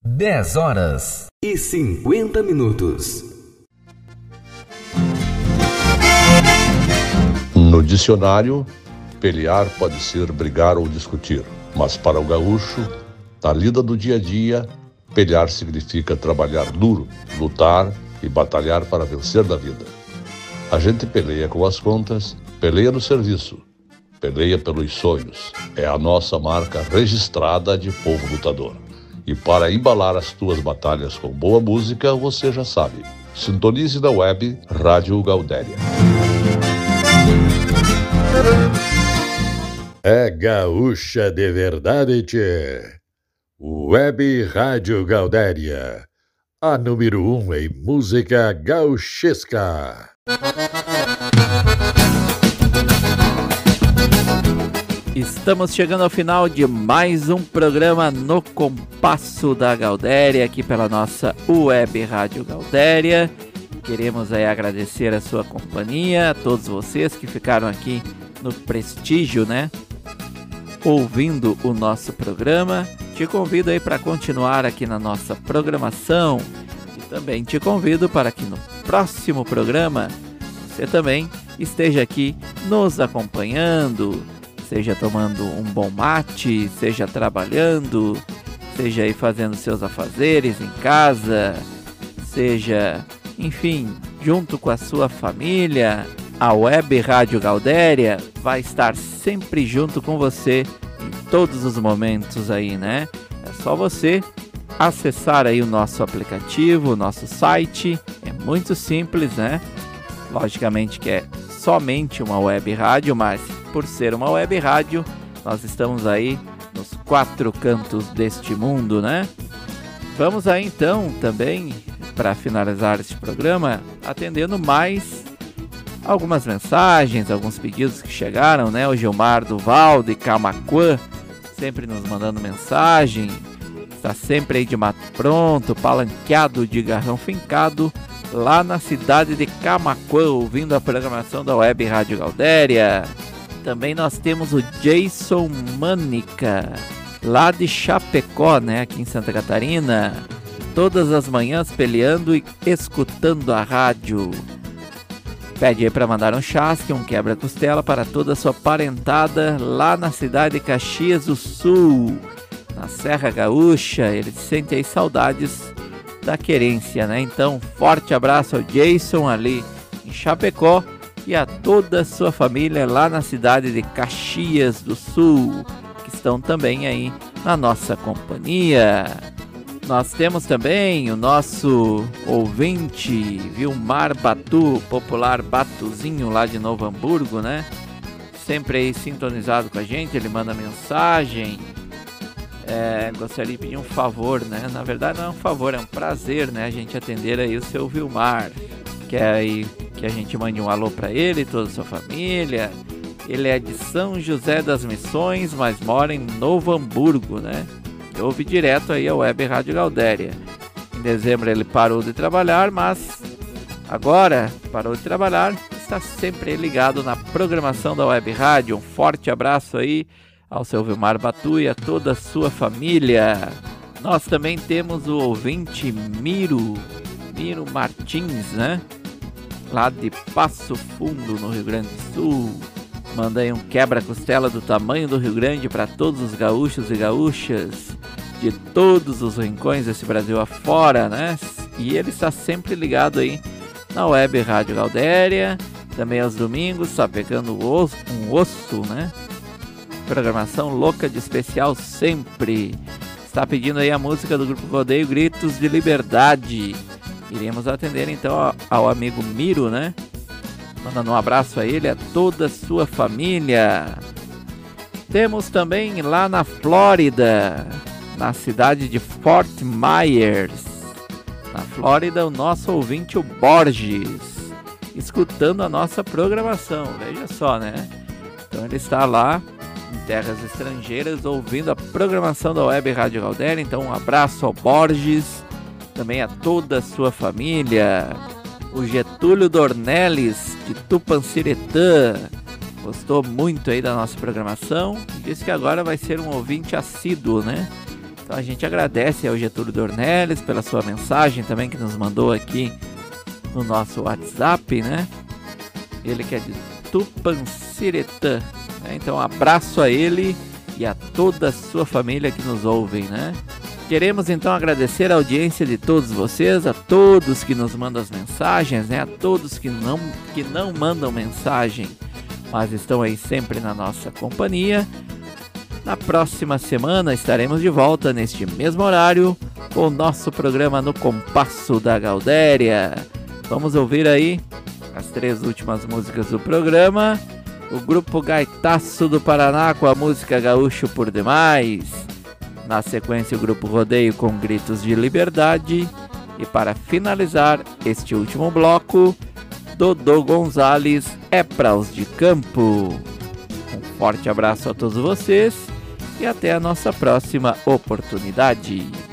10h50. No dicionário, pelear pode ser brigar ou discutir, mas para o gaúcho, na lida do dia a dia, pelear significa trabalhar duro, lutar e batalhar para vencer na vida. A gente peleia com as contas, peleia no serviço, peleia pelos sonhos. É a nossa marca registrada de povo lutador. E para embalar as tuas batalhas com boa música, você já sabe. Sintonize na web Rádio Gaudéria. É gaúcha de verdade, tchê. Web Rádio Gaudéria, a número 1 em música gauchesca. Estamos chegando ao final de mais um programa no Compasso da Gaudéria, aqui pela nossa Web Rádio Gaudéria. Queremos aí agradecer a sua companhia, a todos vocês que ficaram aqui no prestígio, né? Ouvindo o nosso programa. Te convido aí para continuar aqui na nossa programação e também te convido para que no próximo programa você também esteja aqui nos acompanhando, seja tomando um bom mate, seja trabalhando, seja aí fazendo seus afazeres em casa, seja, enfim, junto com a sua família. A Web Rádio Gaudéria vai estar sempre junto com você em todos os momentos aí, né? É só você acessar aí o nosso aplicativo, o nosso site. É muito simples, né? Logicamente que é somente uma web rádio, mas por ser uma web rádio, nós estamos aí nos 4 cantos deste mundo, né? Vamos aí então também, para finalizar este programa, atendendo mais algumas mensagens, alguns pedidos que chegaram, né? O Gilmar Duval de Camaquã, sempre nos mandando mensagem. Está sempre aí de mato pronto, palanqueado de garrão fincado, lá na cidade de Camaquã, ouvindo a programação da Web Rádio Gaudéria. Também nós temos o Jason Manica, lá de Chapecó, né? Aqui em Santa Catarina. Todas as manhãs peleando e escutando a rádio. Pede aí para mandar um chasque, um quebra-costela para toda a sua parentada lá na cidade de Caxias do Sul, na Serra Gaúcha. Ele sente aí saudades da querência, né? Então, forte abraço ao Jason ali em Chapecó e a toda a sua família lá na cidade de Caxias do Sul, que estão também aí na nossa companhia. Nós temos também o nosso ouvinte Vilmar Batu, popular Batuzinho lá de Novo Hamburgo, né? Sempre aí sintonizado com a gente, ele manda mensagem. Gostaria de pedir um favor, né? Na verdade não é um favor, é um prazer, né? A gente atender aí o seu Vilmar. Quer aí que a gente mande um alô para ele e toda a sua família. Ele é de São José das Missões, mas mora em Novo Hamburgo, né? Ouve direto aí a Web Rádio Gaudéria. Em dezembro ele parou de trabalhar, mas agora parou de trabalhar, está sempre ligado na programação da Web Rádio. Um forte abraço aí ao seu Vilmar Batu e a toda a sua família. Nós também temos o ouvinte Miro Martins, né? Lá de Passo Fundo, no Rio Grande do Sul. Manda aí um quebra-costela do tamanho do Rio Grande para todos os gaúchos e gaúchas de todos os rincões desse Brasil afora, né? E ele está sempre ligado aí na Web Rádio Gaudéria, também aos domingos, sapecando um osso, né? Programação louca de especial sempre. Está pedindo aí a música do Grupo Rodeio Gritos de Liberdade. Iremos atender então ao amigo Miro, né? Mandando um abraço a ele e a toda a sua família. Temos também lá na Flórida, na cidade de Fort Myers, na Flórida, o nosso ouvinte, o Borges, escutando a nossa programação. Veja só, né? Então ele está lá em terras estrangeiras ouvindo a programação da Web Rádio Gaudéria. Então um abraço ao Borges, também a toda a sua família. O Getúlio Dornelles, de Tupanciretã, gostou muito aí da nossa programação e disse que agora vai ser um ouvinte assíduo, né? Então a gente agradece ao Getúlio Dornelles pela sua mensagem também que nos mandou aqui no nosso WhatsApp, né? Ele que é de Tupanciretã, né? Então um abraço a ele e a toda a sua família que nos ouvem, né? Queremos então agradecer a audiência de todos vocês, a todos que nos mandam as mensagens, né? A todos que não mandam mensagem, mas estão aí sempre na nossa companhia. Na próxima semana estaremos de volta neste mesmo horário com o nosso programa No Compasso da Gaudéria. Vamos ouvir aí as 3 últimas músicas do programa. O grupo Gaitaço do Paraná com a música Gaúcho por Demais. Na sequência, o grupo Rodeio com Gritos de Liberdade. E para finalizar este último bloco, Dodô Gonzalez, É Pra Os de Campo. Um forte abraço a todos vocês e até a nossa próxima oportunidade.